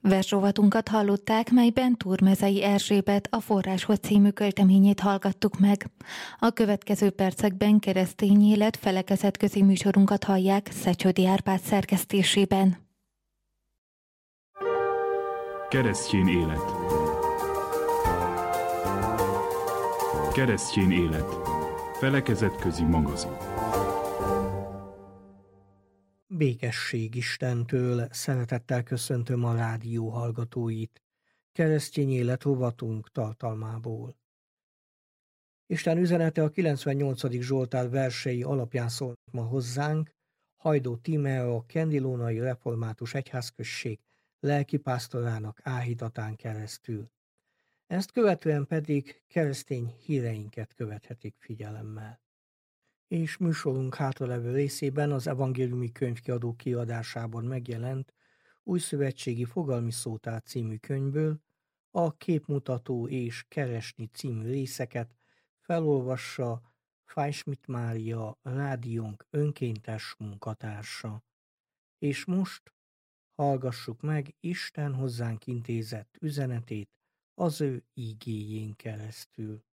Versrovatunkat hallották, melyben Turmezei Erzsébet a Forráshoz című költeményét hallgattuk meg. A következő percekben Keresztény élet felekezetközi műsorunkat hallják Szecsődi Árpád szerkesztésében. Keresztény élet. Keresztény élet. Felekezetközi magazin. Békesség Istentől, szeretettel köszöntöm a rádió hallgatóit. Keresztény élet rovatunk tartalmából. Isten üzenete a 98. Zsoltár versei alapján szólt ma hozzánk. Hajdó Tímea, a Kendilónai Református Egyházközség lelkipásztorának áhítatán keresztül. Ezt követően pedig keresztény híreinket követhetik figyelemmel. És műsorunk hátralevő részében az Evangéliumi Könyvkiadó kiadásában megjelent Újszövetségi Fogalmi Szótár című könyvből a Képmutató és Keresni című részeket felolvassa Fájsmit Mária, rádiónk önkéntes munkatársa. És most hallgassuk meg Isten hozzánk intézett üzenetét az ő ígéjén keresztül.